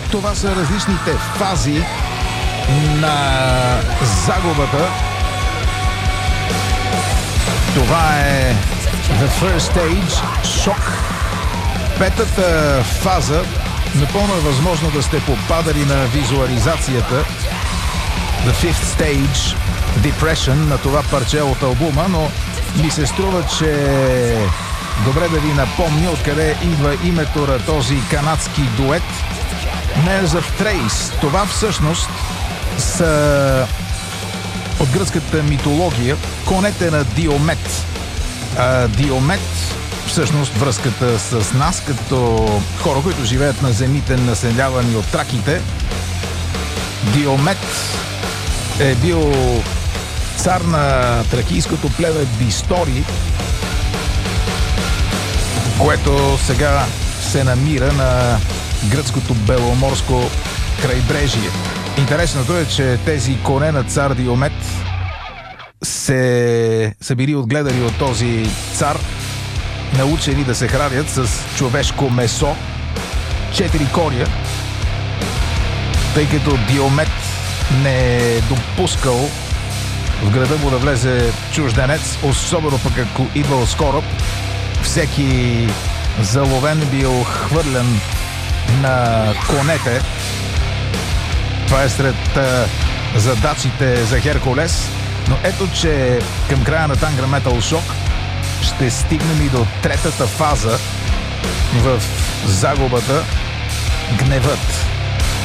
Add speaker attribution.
Speaker 1: Това са различните фази на загубата. Това е The First Stage, шок. Петата фаза, напълно е възможно да сте попадали на визуализацията The Fifth Stage, Depression, на това парче от албума, но ми се струва, че добре да ви напомня откъде идва името на този канадски дует Mares of Thrace. Това всъщност са от гръцката митология конете на Диомет. Диомет, всъщност връзката с нас, като хора, които живеят на земите, населявани от траките. Диомет е бил цар на тракийското племе Бистори, което сега се намира на гръцкото беломорско крайбрежие. Интересното е, че тези коне на цар Диомет са били отгледани от този цар, научени да се хранят с човешко месо, 4 коня, тъй като Диомет не е допускал в града му да влезе чужденец, особено пък ако идвал с кораб. Всеки заловен бил хвърлен на конете. Това е сред задачите за Херкулес. Но ето, че към края на Tanga Metal Shock ще стигнем и до третата фаза в загубата — гневът.